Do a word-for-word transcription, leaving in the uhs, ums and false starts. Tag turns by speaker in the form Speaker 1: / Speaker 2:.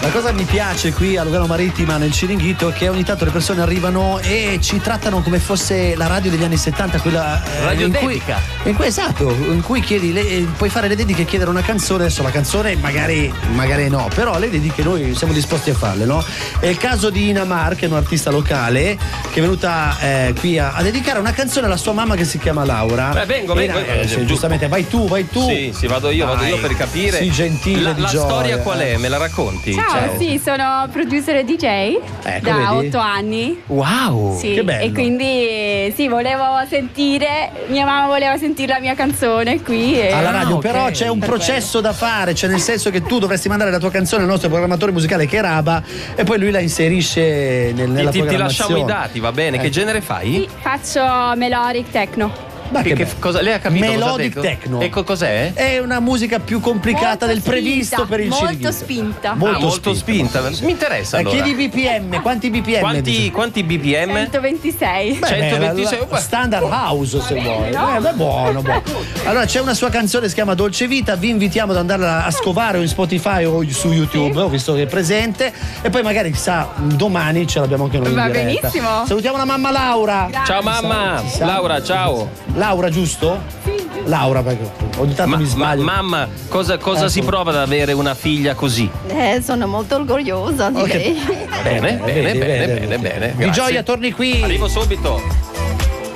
Speaker 1: La cosa mi piace qui a Lugano Marittima nel Ciringhito è che ogni tanto le persone arrivano e ci trattano come fosse la radio degli anni settanta, quella eh,
Speaker 2: radio
Speaker 1: in
Speaker 2: dedica.
Speaker 1: Cui, in cui, esatto, in cui chiedi le, puoi fare le dediche e chiedere una canzone. Adesso la canzone magari, magari no, però le dediche noi siamo disposti a farle, no? È il caso di Inamar, che è un'artista locale che è venuta eh, qui a, a dedicare una canzone alla sua mamma che si chiama Laura.
Speaker 2: Beh, vengo, vengo.
Speaker 1: E, eh, sì, giustamente, vai tu, vai tu.
Speaker 2: Sì, sì, vado io,
Speaker 1: Dai,
Speaker 2: vado io per capire.
Speaker 1: Sì, gentile
Speaker 2: La,
Speaker 1: di
Speaker 2: la
Speaker 1: gioia.
Speaker 2: storia qual è? Me la racconti?
Speaker 3: Ciao,
Speaker 1: Ciao.
Speaker 3: sì, sono producer e D J
Speaker 1: Ecco,
Speaker 3: da
Speaker 1: vedi?
Speaker 3: otto anni.
Speaker 2: Wow!
Speaker 3: Sì,
Speaker 1: che bello.
Speaker 3: e quindi sì, volevo sentire, mia mamma voleva sentire la mia canzone qui. E...
Speaker 1: alla radio,
Speaker 2: Ah, ok.
Speaker 1: però c'è un
Speaker 3: Per
Speaker 1: processo da fare, cioè nel senso che tu dovresti mandare la tua canzone al nostro programmatore musicale che è Raba e poi lui la inserisce nel, nella
Speaker 2: Ti, ti, ti
Speaker 1: programmazione.
Speaker 2: lasciamo i dati, va bene. Che
Speaker 1: Eh.
Speaker 2: genere fai?
Speaker 3: Sì, faccio melodic techno.
Speaker 1: Ma
Speaker 2: Che,
Speaker 1: che
Speaker 2: che
Speaker 1: bello.
Speaker 2: cosa, lei ha capito cosa ha
Speaker 1: Melodic
Speaker 2: detto?
Speaker 1: techno.
Speaker 2: E co- cos'è?
Speaker 1: È una musica più complicata
Speaker 3: Molto
Speaker 1: del previsto
Speaker 3: spinta,
Speaker 1: per il
Speaker 3: molto
Speaker 1: Ciringhito.
Speaker 3: spinta.
Speaker 1: Molto,
Speaker 2: ah, molto spinta. Mi interessa
Speaker 1: Eh,
Speaker 2: allora.
Speaker 1: chiedi B P M, quanti B P M?
Speaker 2: Quanti, quanti B P M?
Speaker 3: centoventisei.
Speaker 1: Beh,
Speaker 2: centoventisei.
Speaker 1: la- la- standard house se vuoi.
Speaker 3: no?
Speaker 1: Eh, beh, buono, buono. Allora c'è una sua canzone che si chiama Dolce Vita, vi invitiamo ad andarla a scovare o in Spotify o su YouTube, ho visto che è presente e poi magari chissà domani ce l'abbiamo anche noi in
Speaker 3: Va
Speaker 1: diretta.
Speaker 3: benissimo.
Speaker 1: Salutiamo la mamma Laura.
Speaker 3: Grazie.
Speaker 2: Ciao mamma!
Speaker 1: Ci sa-
Speaker 2: Laura, ciao!
Speaker 1: Laura, giusto? Laura, perché ogni tanto
Speaker 2: Ma,
Speaker 1: mi
Speaker 2: ma-
Speaker 1: sbaglio.
Speaker 2: mamma, cosa, cosa
Speaker 1: Eh,
Speaker 2: si
Speaker 1: sono-
Speaker 2: prova ad avere una figlia così?
Speaker 4: Eh, sono molto orgogliosa di
Speaker 1: Ok.
Speaker 4: lei.
Speaker 2: Bene, bene,
Speaker 1: Vedi,
Speaker 2: bene,
Speaker 1: vedi,
Speaker 2: bene,
Speaker 1: vedi.
Speaker 2: bene.
Speaker 1: Di
Speaker 2: Grazie.
Speaker 1: gioia torni qui.
Speaker 2: Arrivo subito.